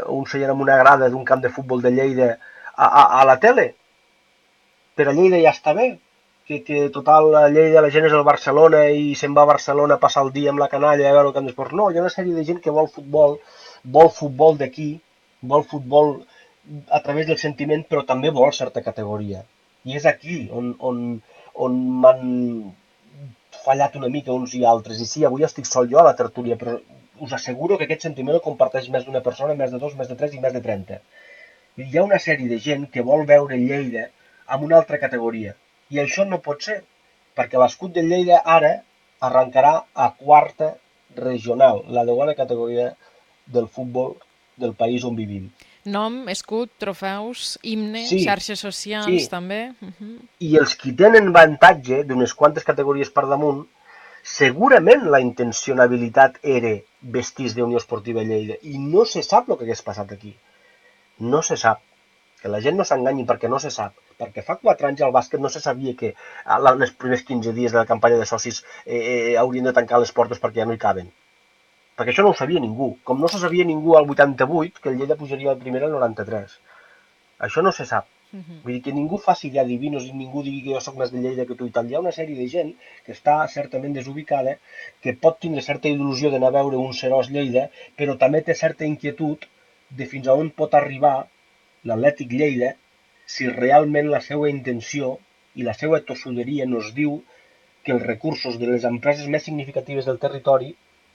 un seient amb una grada d'un camp de futbol de Lleida a la tele. Per a Lleida ja està bé, que total a Lleida la gent és al Barcelona i se'n va a Barcelona a passar el dia amb la canalla a veure el camp d'esports. No, hi ha una sèrie de gent que vol futbol d'aquí, vol futbol a través del sentiment, però també vol certa categoria. I és aquí on m'han fallat una mica uns i altres. I sí, avui estic sol jo a la tertúlia, però us asseguro que aquest sentiment el comparteix més d'una persona, més de dos, més de tres i més de 30. Hi ha una sèrie de gent que vol veure Lleida amb una altra categoria. I això no pot ser, perquè l'escut de Lleida ara arrencarà a quarta regional, la segona categoria del futbol del país on vivim. Nom, escut, trofeus, himne, Sí, xarxes sí, socials, també. i els qui tenen avantatge d'unes quantes categories per damunt, segurament la intencionabilitat era vestits d'Unió Esportiva Lleida i no se sap el que hagués passat aquí. No se sap. Que la gent no s'enganyi perquè no se sap. Perquè fa 4 anys al bàsquet no se sabia que els primers 15 dies de la campanya de socis haurien de tancar les portes perquè ja no hi caben. Perquè això no ho sabia ningú. Com no se sabia ningú al 88 que el Lleida pujaria al primer al 93. Això no se sap. Vull dir que ningú faci ja divinos i ningú digui que jo sóc més de Lleida que tu i tal. Hi ha una sèrie de gent que està certament desubicada, que pot tindre certa il·lusió d'anar a veure un Seròs Lleida, però també té certa inquietud de fins a on pot arribar l'Atlètic Lleida si realment la seva intenció i la seva tossuderia nos diu que els recursos de les empreses més significatives del territori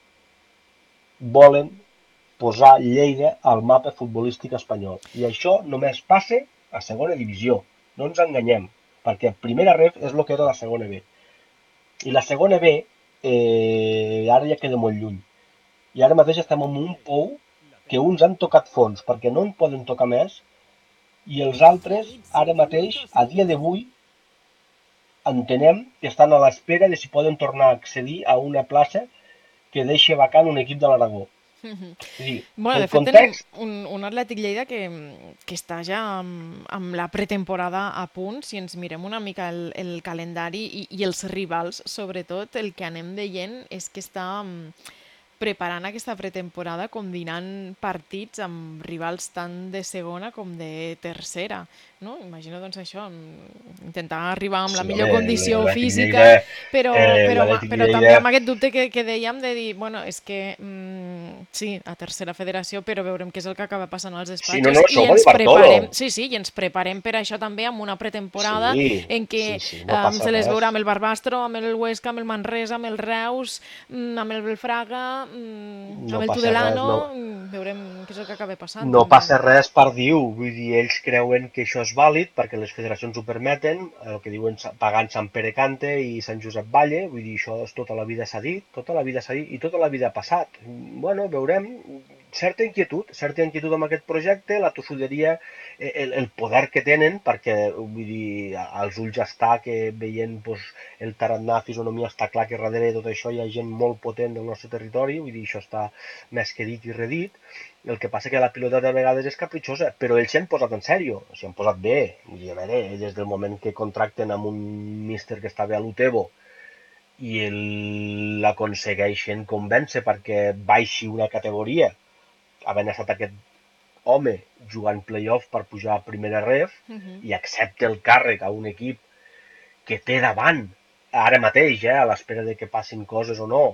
volen posar Lleida al mapa futbolístic espanyol. I això només passa a segona divisió. No ens enganyem, perquè primera ref és el que era la segona B. I la segona B ara ja queda molt lluny. I ara mateix estem en un pou que uns han tocat fons perquè no en poden tocar més i els altres, ara mateix, a dia d'avui, entenem que estan a l'espera de si poden tornar a accedir a una plaça que deixi vacant un equip de l'Aragó. És dir, Bueno, de el fet tenim context... un Atlètic Lleida que està ja amb la pretemporada a punt. Si ens mirem una mica el calendari i els rivals, sobretot, el que anem veient és que està preparant aquesta pretemporada combinant partits amb rivals tant de segona com de tercera, no? Imagino, doncs, això, intentar arribar amb la Sí, millor home, condició l'Atlètic física, Lleida, però també Lleida, amb aquest dubte que dèiem de dir, bueno, és que sí, a tercera federació, però veurem què és el que acaba passant als sí, no, despatxos no, i això ho va ens dir Bartolo. preparem, sí, i ens preparem per això també amb una pretemporada Sí, en què sí, sí, no passa se les res. veurà amb el Barbastro, amb el Huesca, amb el Manresa, amb el Reus, amb el Belfraga, amb No el passa res, Tudelano, no, veurem què és el que acaba passant no també. passa res per dir-ho. Vull dir, ells creuen que això és vàlid perquè les federacions ho permeten, el que diuen pagant Sant Pere Cante i Sant Josep Valle, vull dir, això és, tota la vida s'ha dit, tota la vida s'ha dit i tota la vida ha passat. Bueno, veurem, certa inquietud amb aquest projecte, la tossuderia, el poder que tenen, perquè, vull dir, als ulls ja està que veient pues, el tarannà fisonomia està clar que darrere de tot això hi ha gent molt potent del nostre territori, vull dir, això està més que dit i redit. El que passa que la pilota de vegades és capritxosa, però ells s'hi han posat en sèrio, s'hi han posat bé. Vull dir, a veure, des del moment que contracten amb un míster que està bé a l'Utebo i l'aconsegueixen convèncer perquè baixi una categoria, havent estat aquest home jugant playoff per pujar a primera ref i accepta el càrrec a un equip que té davant, ara mateix, a l'espera de que passin coses o no,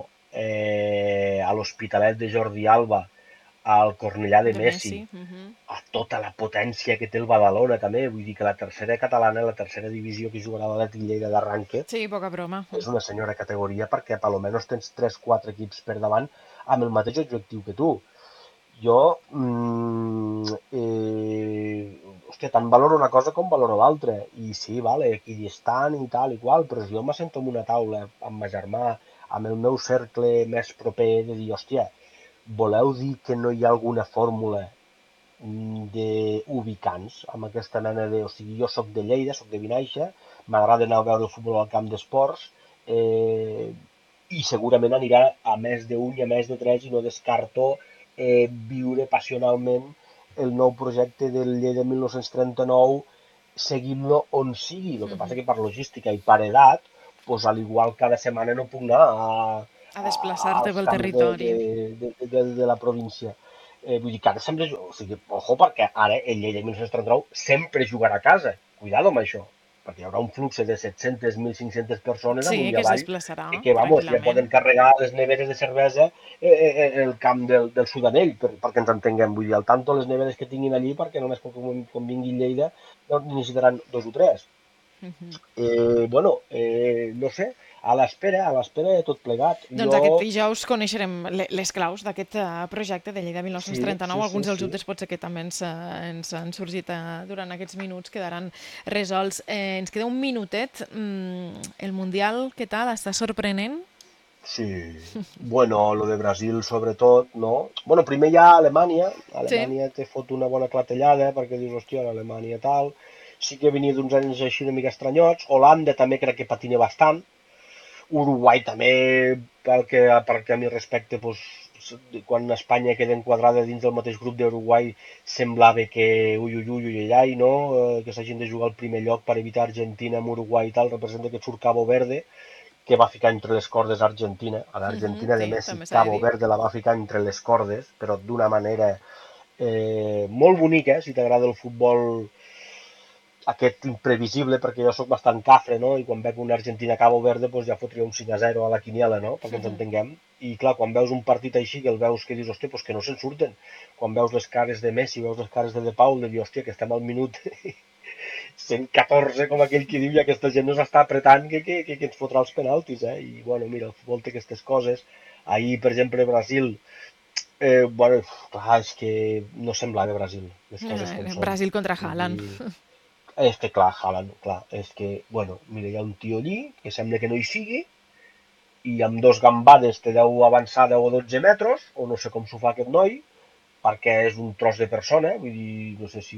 a l'Hospitalet de Jordi Alba, al Cornellà de De Messi, Messi. a tota la potència que té el Badalona també, vull dir que la tercera catalana, la tercera divisió que jugarà l'Atlètic Lleida d'arranque, Sí, poca broma. és una senyora categoria perquè per almenys tens 3-4 equips per davant amb el mateix objectiu que tu. Jo, hòstia, tant valoro una cosa com valoro l'altra. I sí, vale, equidistant i tal i qual, però jo m'assento en una taula amb ma germà, amb el meu cercle més proper, de dir, hòstia, voleu dir que no hi ha alguna fórmula d'ubicants amb aquesta mena de... O sigui, jo sóc de Lleida, sóc de Vinaixa, m'agrada anar a veure el futbol al camp d'esports, i segurament anirà a més d'un i a més de tres i no descarto viure passionalment el nou projecte del Lleida 1939 seguint-lo on sigui. El que passa que per logística i per edat, pues, al igual cada setmana no puc anar A desplaçar-te als pel camps territori. de la província. Vull dir que ara sempre... O sigui, ojo, perquè ara el Lleida 1939 sempre jugarà a casa. Cuidado amb això. Perquè hi haurà un flux de 700, 1.500 persones amunt Sí, i que es avall desplaçarà que vamos, ja tranquil·lament. poden carregar les neveres de cervesa el camp del Sudanell, perquè ens entenguem. Vull dir, al tanto les neveres que tinguin allí, perquè només quan vingui Lleida no necessitaran 2 o 3. Bueno, no sé, a l'espera de tot plegat. Doncs Jo, aquest dijous coneixerem les claus d'aquest projecte de Lleida sí, 1939. sí, sí, Alguns dels sí. dubtes potser que també ens han sorgit durant aquests minuts quedaran resolts. Ens queda un minutet. El Mundial, què tal? Està sorprenent? Sí, bueno, lo de Brasil sobretot, no? Bueno, primer hi ha Alemanya, Sí. Alemanya te fot una bona clatellada perquè dius, hòstia, Alemanya tal, sí que venia d'uns anys així una mica estranyots, Holanda també crec que patina bastant, Uruguai també, perquè a mi respecte, pues, quan Espanya queda enquadrada dins del mateix grup d'Uruguai, semblava que ui, ui, ui, ui, ai, no? Que s'hagin de jugar al primer lloc per evitar Argentina amb Uruguai i tal, representa que surt Cabo Verde, que va ficar entre les cordes Argentina. A l'Argentina de Sí, Messi, també s'ha de Cabo dir. Verde la va ficar entre les cordes, però d'una manera molt bonica, si t'agrada el futbol aquest imprevisible, perquè jo sóc bastant cafre, no? I quan veig una Argentina-Cabo Verde, doncs ja fotria un 5-0 a la quiniela, no? Perquè ens entenguem. I clar, quan veus un partit així, que el veus que dius, hòstia, doncs que no se'n surten. Quan veus les cares de Messi, veus les cares de Paul, de dir, hòstia, que estem al minut 114, com aquell que diu, i aquesta gent no s'està apretant que ens fotrà els penaltis, eh? I, bueno, mira, el futbol té aquestes coses. Ahir, per exemple, Brasil, bueno, clar, és que no semblava Brasil, les coses com són. Brasil contra Vull Haaland. dir, és que clar, Haaland, clar, és que, bueno, mira, hi ha un tio allí que sembla que no hi sigui i amb 2 gambades te deu avançar 10 o 12 metres, o no sé com s'ho fa aquest noi, perquè és un tros de persona, vull dir, no sé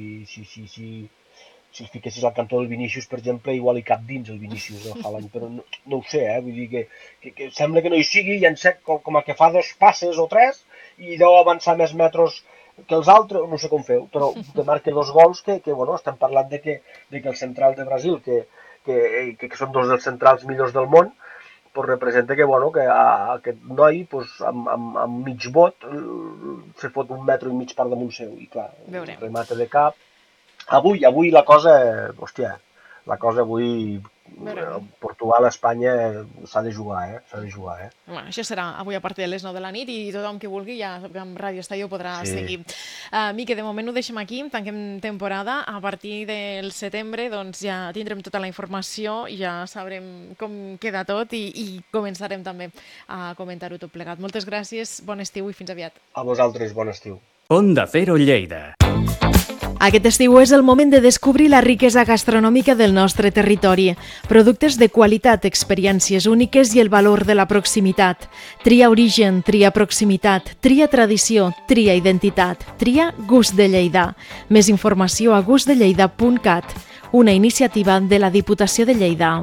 si es fiquessis al cantó del Vinícius, per exemple, igual hi cap dins el Vinícius, el Haaland, però no, no ho sé, vull dir que sembla que no hi sigui i en sec com a que fa 2 passes o 3 i deu avançar més metres que els altres, no sé com feu, però te marca 2 gols bueno, estem parlant de que el central de Brasil, que són 2 dels centrals millors del món, pues representa que, bueno, que aquest noi pues, amb mig bot se fot 1 metre i mig per damunt seu i clar, Veurem. remata de cap. Avui la cosa, hòstia, la cosa avui, Veurem. Portugal-Espanya s'ha de jugar, s'ha de jugar, Bueno, això serà avui a partir de les 9 de la nit i tothom que vulgui ja sap que amb Ràdio Estadio podrà Sí. seguir. Mique, de moment ho deixem aquí, tanquem temporada. A partir del setembre doncs ja tindrem tota la informació, ja sabrem com queda tot i començarem també a comentar-ho tot plegat. Moltes gràcies, bon estiu i fins aviat. A vosaltres, bon estiu. Onda Cero Lleida. Aquest estiu és el moment de descobrir la riquesa gastronòmica del nostre territori. Productes de qualitat, experiències úniques i el valor de la proximitat. Tria origen, tria proximitat, tria tradició, tria identitat, tria gust de Lleida. Més informació a gustdelleida.cat, una iniciativa de la Diputació de Lleida.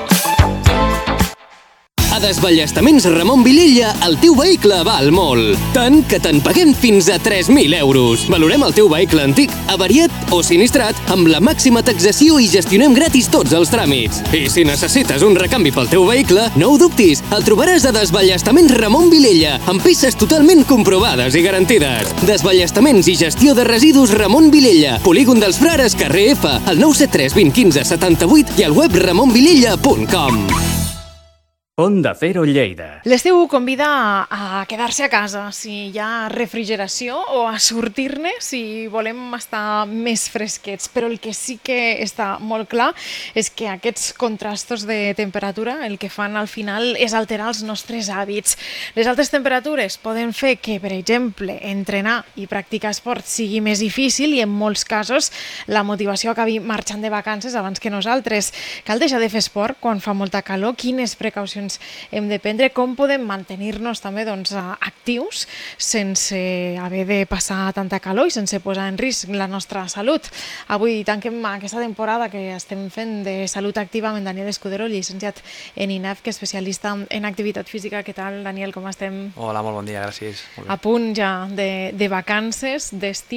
A Desballestaments Ramon Vilella, el teu vehicle val molt. Tant que te'n paguem fins a 3.000 euros. Valorem el teu vehicle antic, avariat o sinistrat amb la màxima taxació i gestionem gratis tots els tràmits. I si necessites un recanvi pel teu vehicle, no ho dubtis, el trobaràs a Desballestaments Ramon Vilella, amb peces totalment comprovades i garantides. Desballestaments i gestió de residus Ramon Vilella, Polígon dels Frares, carrer F, al 973 20 15 78 i al web ramonvilella.com. Onda Cero Lleida. L'estiu convida a quedar-se a casa si hi ha refrigeració o a sortir-ne si volem estar més fresquets. Però el que sí que està molt clar és que aquests contrastos de temperatura el que fan al final és alterar els nostres hàbits. Les altes temperatures poden fer que, per exemple, entrenar i practicar esport sigui més difícil i en molts casos la motivació acabi marxant de vacances abans que nosaltres. Cal deixar de fer esport quan fa molta calor? Quines precaucions hem de prendre? Com podem mantenir-nos també actius sense haver de passar tanta calor i sense posar en risc la nostra salut? Avui tanquem aquesta temporada que estem fent de salut activa amb en Daniel Escudero, llicenciat en INEF, que és especialista en activitat física. Què tal, Daniel, com estem? Hola, molt bon dia, gràcies. Molt bé. A punt ja de vacances d'estiu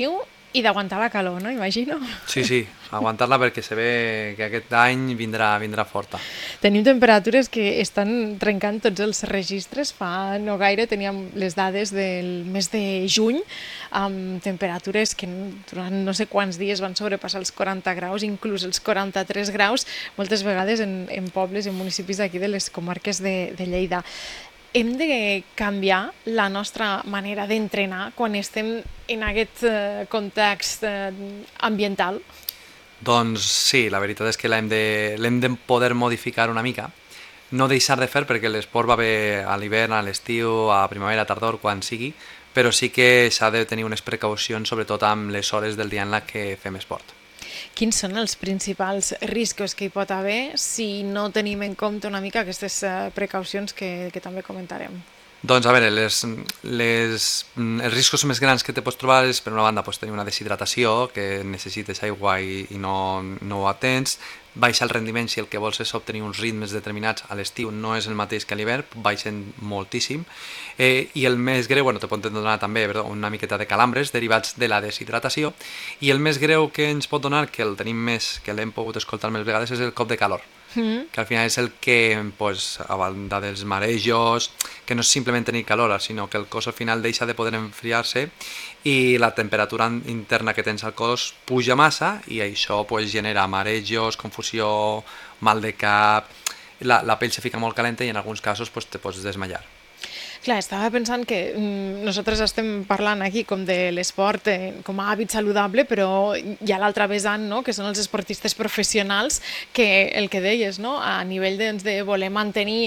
I d'aguantar la calor, no? Imagino. Sí, aguantar-la perquè se ve que aquest any vindrà forta. Tenim temperatures que estan trencant tots els registres. Fa no gaire teníem les dades del mes de juny amb temperatures que durant no sé quants dies van sobrepassar els 40 graus, inclús els 43 graus, moltes vegades en pobles, en municipis d'aquí de les comarques de Lleida. Hem de canviar la nostra manera d'entrenar quan estem en aquest context ambiental? Doncs sí, la veritat és que l'hem de poder modificar una mica. No deixar de fer perquè l'esport va bé a l'hivern, a l'estiu, a primavera, a tardor, quan sigui, però sí que s'ha de tenir unes precaucions, sobretot amb les hores del dia en les que fem esport. Quins són els principals riscos que hi pot haver si no tenim en compte una mica aquestes precaucions que també comentarem? Doncs a veure, els riscos més grans que te pots trobar és, per una banda, tenir una deshidratació, que necessites aigua i no ho tens, baixa el rendiment si el que vols és obtenir uns ritmes determinats a l'estiu, no és el mateix que a l'hivern, baixen moltíssim, i el més greu, te pot donar també una miqueta de calambres derivats de la deshidratació, i el més greu que ens pot donar, que el tenim més, que l'hem pogut escoltar més vegades, és el cop de calor. Que al final és el que, a banda dels marejos, que no és simplement tenir calor, sinó que el cos al final deixa de poder enfriar-se i la temperatura interna que tens al cos puja massa i això genera marejos, confusió, mal de cap, la pell se fica molt calenta i en alguns casos te pots desmaiar. Clar, estava pensant que nosaltres estem parlant aquí com de l'esport com a hàbit saludable, però hi ha l'altre vessant, no?, que són els esportistes professionals, que el que deies, no?, a nivell de voler mantenir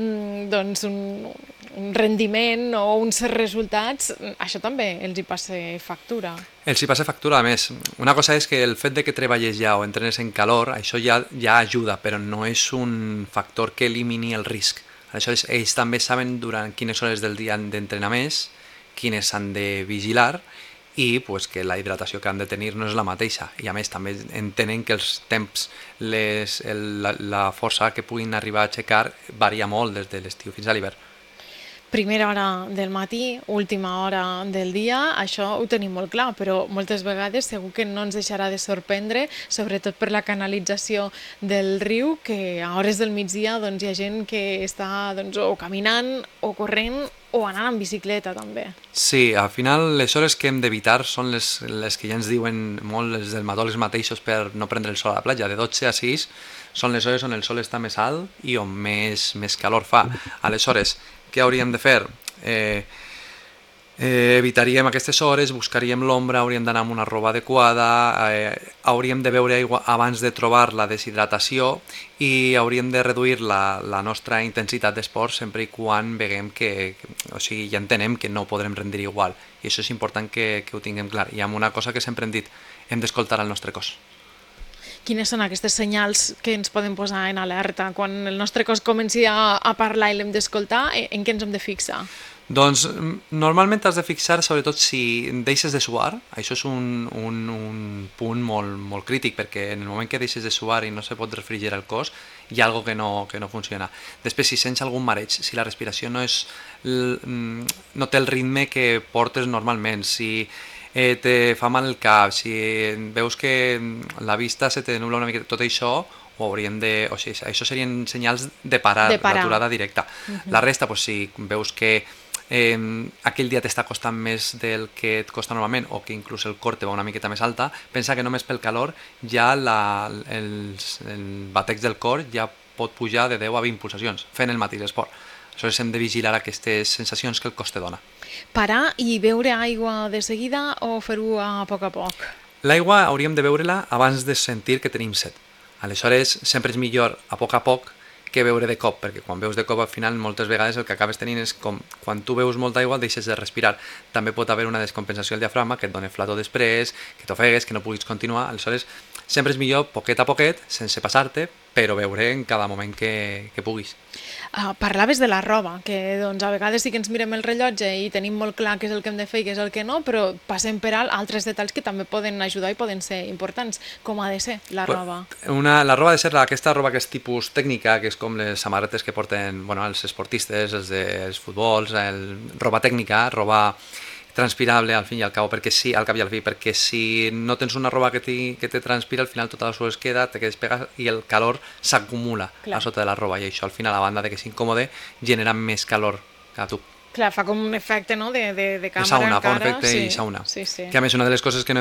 un rendiment o uns resultats, això també els hi passa factura. Els hi passa factura, a més. Una cosa és que el fet de que treballes ja o entrenes en calor, això ja ajuda, però no és un factor que elimini el risc. Aleshores, ells també saben durant quines hores del dia han d'entrenar més, quines han de vigilar i que la hidratació que han de tenir no és la mateixa. I a més també entenen que els temps, la força que puguin arribar a aixecar varia molt des de l'estiu fins a l'hivern. Primera hora del matí, última hora del dia, això ho tenim molt clar, però moltes vegades segur que no ens deixarà de sorprendre, sobretot per la canalització del riu, que a hores del migdia hi ha gent que està o caminant o corrent o anant en bicicleta també. Sí, al final les hores que hem d'evitar són les que ja ens diuen molt els dermatòlegs mateixos per no prendre el sol a la platja, de 12 a 6 són les hores on el sol està més alt i on més calor fa. Aleshores, què hauríem de fer? Evitaríem aquestes hores, buscaríem l'ombra, hauríem d'anar amb una roba adequada, hauríem de beure aigua abans de trobar la deshidratació i hauríem de reduir la nostra intensitat d'esport sempre i quan veiem ja entenem que no podrem rendir igual. I això és important que ho tinguem clar. I amb una cosa que sempre hem dit, hem d'escoltar el nostre cos. Quines són aquestes senyals que ens poden posar en alerta? Quan el nostre cos comenci a parlar i l'hem d'escoltar, en què ens hem de fixar? Doncs normalment has de fixar sobretot si deixes de suar. Això és un punt molt crític, perquè en el moment que deixes de suar i no se pot refrigerar el cos hi ha alguna que no funciona. Després, si sents algun mareig, si la respiració no té el ritme que portes normalment, si te fa mal el cap, si veus que la vista se te nubla una mica, tot això això serien senyals de parar. L'aturada directa. La resta, si veus que aquell dia t'està costant més del que et costa normalment o que inclús el cor te va una miqueta més alta, pensa que només pel calor ja el bateig del cor ja pot pujar de 10 a 20 pulsacions fent el mateix esport. Aleshores hem de vigilar aquestes sensacions que el cos te dona. Parar i beure aigua de seguida o fer-ho a poc? L'aigua hauríem de beure-la abans de sentir que tenim set. Aleshores sempre és millor a poc que beure de cop, perquè quan beus de cop al final moltes vegades el que acabes tenint és com quan tu beus molta aigua deixes de respirar. També pot haver una descompensació del diafragma que et doni flato després, que t'ofegues, que no puguis continuar. Aleshores sempre és millor poquet a poquet, sense passar-te, però beure en cada moment que puguis. Parlaves de la roba, que a vegades sí que ens mirem el rellotge i tenim molt clar què és el que hem de fer i què és el que no, però passem per alt altres detalls que també poden ajudar i poden ser importants. Com ha de ser la roba? La roba ha de ser aquesta roba que és tipus tècnica, que és com les samarretes que porten els esportistes, els futbols, roba tècnica, roba transpirable al fin i al cabo, perquè sí, al cap i al fi, perquè si no tens una roba que te transpira, al final tota la suor es queda, te quedes pegat i el calor s'acumula a sota de la roba, i això al final, a banda de que és incòmode, genera més calor a tu. Clar, fa com un efecte, no?, de càmera sauna, fa un encara. efecte Sí, i sauna. sí. Que a més una de les coses que no